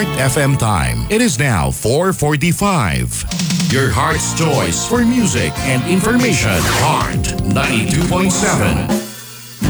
Heart FM time. It is now 4:45. Your heart's choice for music and information. Heart 92.7.